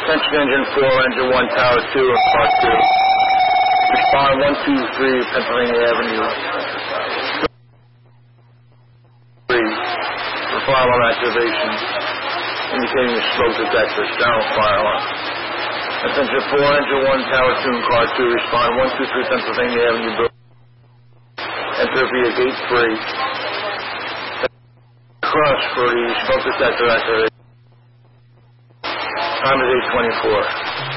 Attention engine 4, engine 1, tower 2, and car 2. Respond 123 Pennsylvania Avenue. 3 for fire alarm activation, indicating a smoke detector, down fire alarm. Attention 4, engine 1, tower 2, and car 2. Respond 123 Pennsylvania Avenue. Enter via gate 3. Cross for the smoke detector activation. Time is 8:24.